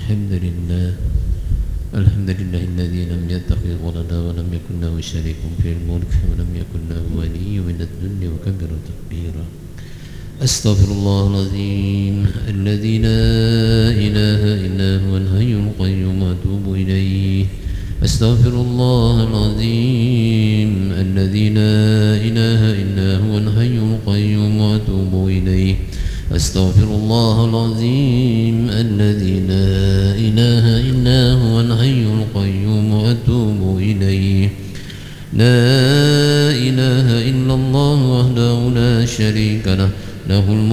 الحمد لله الذي لم يتخذ ولدا ولم يكن له شريك في الملك ولم يكن له ولي من الذل وكبر تكبيرا. أستغفر الله العظيم الذي لا إله إلا هو الحي القيوم وأتوب إليه. أستغفر الله العظيم الذي لا إله إلا هو الحي القيوم وأتوب إليه. أستغفر الله العظيم الذي لا إله إلا هو الحي القيوم وأتوب إليه. لا إله إلا الله وحده لا شريك له الملك